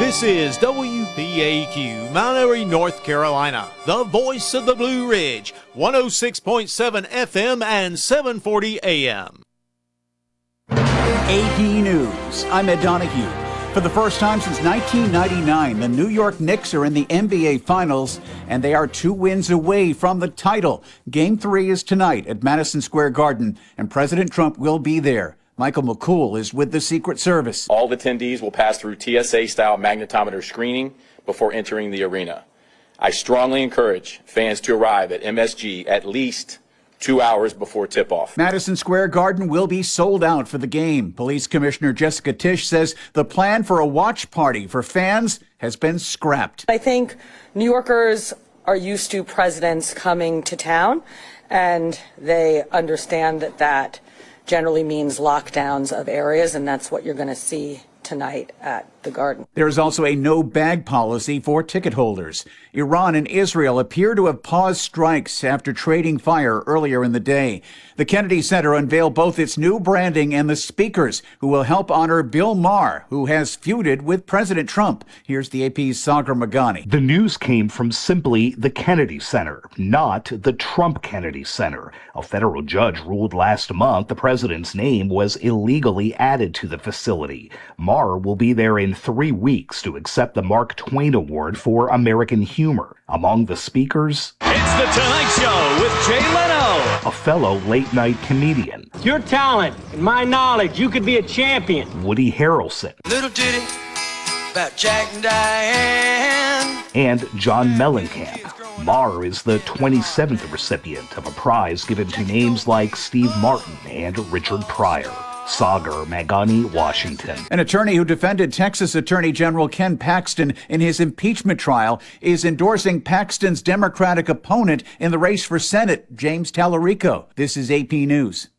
This is WPAQ, Mount Airy, North Carolina, the voice of the Blue Ridge, 106.7 FM and 740 AM. AP News. I'm Ed Donahue. For the first time since 1999, the New York Knicks are in the NBA Finals, and they are 2 wins away from the title. Game 3 is tonight at Madison Square Garden, and President Trump will be there. Michael McCool is with the Secret Service. All attendees will pass through TSA-style magnetometer screening before entering the arena. I strongly encourage fans to arrive at MSG at least 2 hours before tip-off. Madison Square Garden will be sold out for the game. Police Commissioner Jessica Tisch says the plan for a watch party for fans has been scrapped. I think New Yorkers are used to presidents coming to town, and they understand that generally means lockdowns of areas, and that's what you're going to see tonight at the Garden. There is also a no-bag policy for ticket holders. Iran and Israel appear to have paused strikes after trading fire earlier in the day. The Kennedy Center unveiled both its new branding and the speakers who will help honor Bill Maher, who has feuded with President Trump. Here's the AP's Sagar Magani. The news came from simply the Kennedy Center, not the Trump Kennedy Center. A federal judge ruled last month the president's name was illegally added to the facility. Maher will be there in 3 weeks to accept the Mark Twain Award for American humor. Among the speakers, it's The Tonight Show with Jay Leno, a fellow late-night comedian. Your talent and my knowledge, you could be a champion. Woody Harrelson. Little ditty about Jack and Diane. And John Mellencamp. Maher is the 27th recipient of a prize given to names like Steve Martin and Richard Pryor. Sagar Magani, Washington. An attorney who defended Texas Attorney General Ken Paxton in his impeachment trial is endorsing Paxton's Democratic opponent in the race for Senate, James Tallarico. This is AP News.